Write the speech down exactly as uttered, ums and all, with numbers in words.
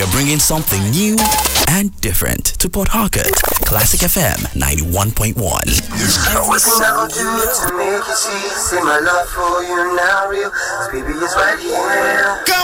We are bringing something new and different to Port Harcourt. Classic F M ninety-one point one. Everything I will do to make you see, say my love for you now real. Baby, it's right here.